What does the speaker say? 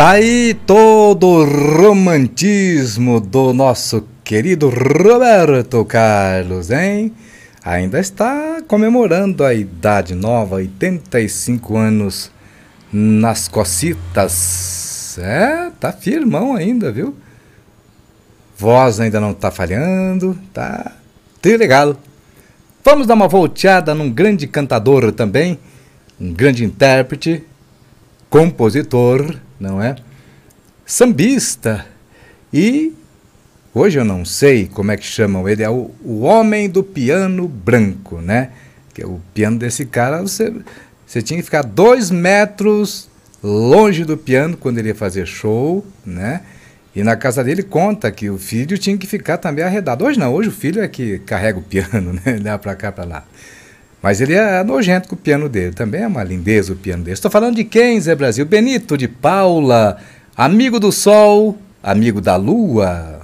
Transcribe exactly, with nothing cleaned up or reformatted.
Tá aí todo o romantismo do nosso querido Roberto Carlos, hein? Ainda está comemorando a idade nova, oitenta e cinco anos nas cocitas. É, tá firmão ainda, viu? Voz ainda não tá falhando, tá legal. Vamos dar uma volteada num grande cantador também, um grande intérprete, compositor, não é? Sambista. E hoje eu não sei como é que chamam ele, é o, o homem do piano branco, né? Que é o piano desse cara, você, você tinha que ficar dois metros longe do piano quando ele ia fazer show, né? E na casa dele conta que o filho tinha que ficar também arredado. Hoje não, hoje o filho é que carrega o piano, né? Ele leva pra cá, pra lá. Mas ele é nojento com o piano dele. Também é uma lindeza o piano dele. Estou falando de quem, Zé Brasil? Benito de Paula, amigo do sol, amigo da lua.